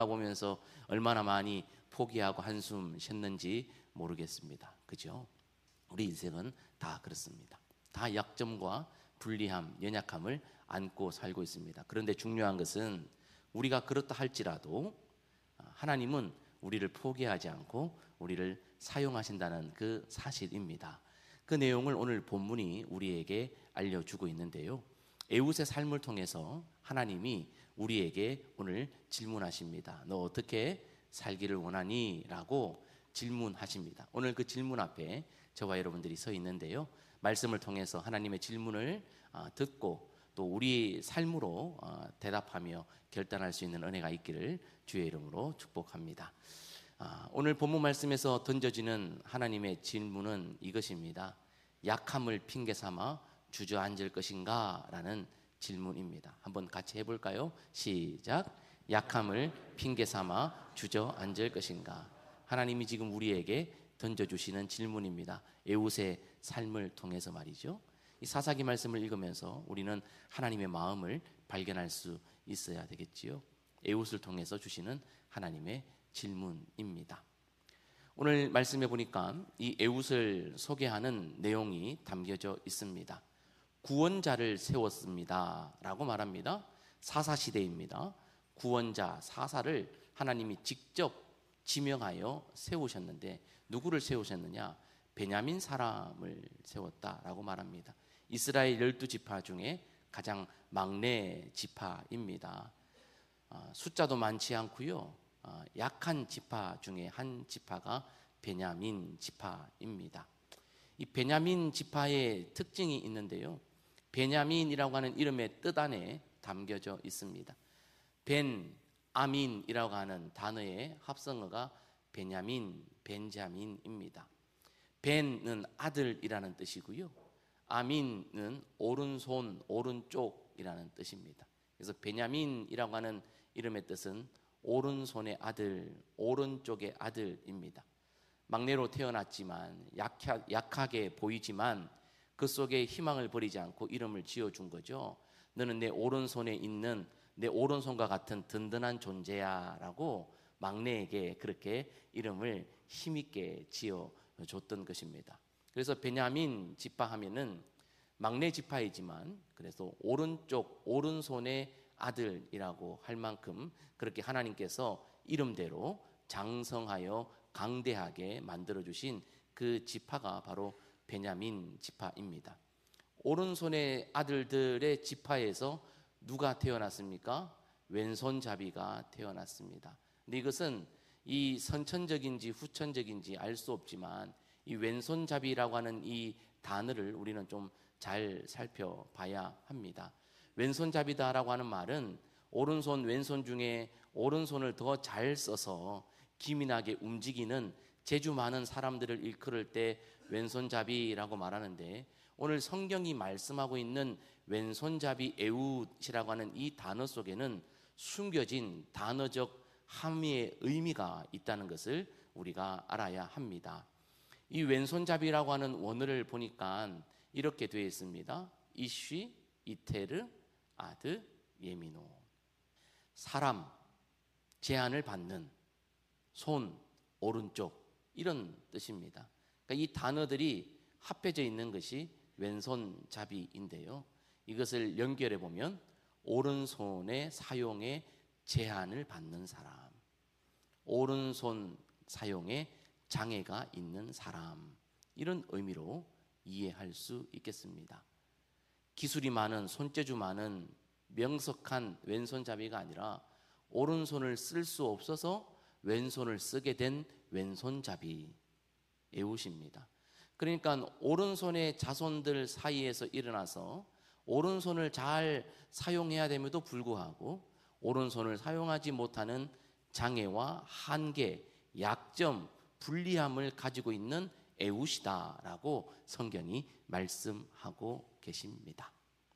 보면서 얼마나 많이 포기하고 한숨 쉬었는지 모르겠습니다. 그죠? 우리 인생은 다 그렇습니다. 다 약점과 불리함, 연약함을 안고 살고 있습니다. 그런데 중요한 것은 우리가 그렇다 할지라도 하나님은 우리를 포기하지 않고 우리를 사용하신다는 그 사실입니다. 그 내용을 오늘 본문이 우리에게 알려주고 있는데요. 에웃의 삶을 통해서 하나님이 우리에게 오늘 질문하십니다. 너 어떻게 살기를 원하니? 라고 질문하십니다. 오늘 그 질문 앞에 저와 여러분들이 서 있는데요. 말씀을 통해서 하나님의 질문을 듣고 또 우리 삶으로 대답하며 결단할 수 있는 은혜가 있기를 주의 이름으로 축복합니다. 오늘 본문 말씀에서 던져지는 하나님의 질문은 이것입니다. 약함을 핑계 삼아 주저앉을 것인가? 라는 질문입니다. 한번 같이 해볼까요? 시작. 약함을 핑계 삼아 주저앉을 것인가? 하나님이 지금 우리에게 던져주시는 질문입니다. 에웃의 삶을 통해서 말이죠. 이 사사기 말씀을 읽으면서 우리는 하나님의 마음을 발견할 수 있어야 되겠지요. 에웃을 통해서 주시는 하나님의 질문입니다. 오늘 말씀해 보니까 이 에웃을 소개하는 내용이 담겨져 있습니다. 구원자를 세웠습니다 라고 말합니다. 사사시대입니다. 구원자, 사사를 하나님이 직접 지명하여 세우셨는데 누구를 세우셨느냐? 베냐민 사람을 세웠다라고 말합니다. 이스라엘 12지파 중에 가장 막내 지파입니다. 숫자도 많지 않고요. 약한 지파 중에 한 지파가 베냐민 지파입니다. 이 베냐민 지파의 특징이 있는데요. 베냐민이라고 하는 이름의 뜻 안에 담겨져 있습니다. 벤아민이라고 하는 단어의 합성어가 베냐민, 벤자민입니다. 벤은 아들이라는 뜻이고요. 아민은 오른손, 오른쪽이라는 뜻입니다. 그래서 베냐민이라고 하는 이름의 뜻은 오른손의 아들, 오른쪽의 아들입니다. 막내로 태어났지만 약하게 보이지만 그 속에 희망을 버리지 않고 이름을 지어준 거죠. 너는 내 오른손에 있는 내 오른손과 같은 든든한 존재야 라고 막내에게 그렇게 이름을 힘있게 지어줬던 것입니다. 그래서 베냐민 지파 하면은 막내 지파이지만 그래서 오른쪽 오른손의 아들이라고 할 만큼 그렇게 하나님께서 이름대로 장성하여 강대하게 만들어주신 그 지파가 바로 베냐민 지파입니다. 오른손의 아들들의 지파에서 누가 태어났습니까? 왼손잡이가 태어났습니다. 근데 이것은 이 선천적인지 후천적인지 알 수 없지만 이 왼손잡이라고 하는 이 단어를 우리는 좀 잘 살펴봐야 합니다. 왼손잡이다라고 하는 말은 오른손 왼손 중에 오른손을 더 잘 써서 기민하게 움직이는 재주 많은 사람들을 일컬을 때 왼손잡이라고 말하는데 오늘 성경이 말씀하고 있는 왼손잡이 에웃이라고 하는 이 단어 속에는 숨겨진 단어적 함의의 의미가 있다는 것을 우리가 알아야 합니다. 이 왼손잡이라고 하는 원어를 보니까 이렇게 되어 있습니다. 이쉬, 이테르, 아드, 예미노. 사람, 제한을 받는, 손, 오른쪽 이런 뜻입니다. 그러니까 이 단어들이 합해져 있는 것이 왼손잡이인데요. 이것을 연결해 보면 오른손의 사용에 제한을 받는 사람, 오른손 사용에 장애가 있는 사람, 이런 의미로 이해할 수 있겠습니다. 기술이 많은, 손재주 많은 명석한 왼손잡이가 아니라 오른손을 쓸 수 없어서 왼손을 쓰게 된 왼손잡이 에웃입니다. 그러니까 오른손의 자손들 사이에서 일어나서 오른손을 잘 사용해야 됨에도 불구하고 오른손을 사용하지 못하는 장애와 한계, 약점, 불리함을 가지고 있는 에웃이다라고 성경이 말씀하고 계십니다.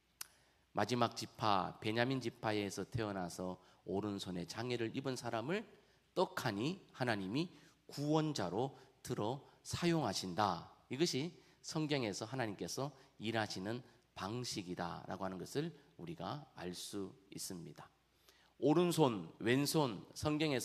마지막 지파 베냐민 지파에서 태어나서 오른손에 장애를 입은 사람을 떡하니 하나님이 구원자로 들어 사용하신다. 이것이 성경에서 하나님께서 일하시는 방식이다라고 하는 것을 우리가 알 수 있습니다. 오른손, 왼손 성경에서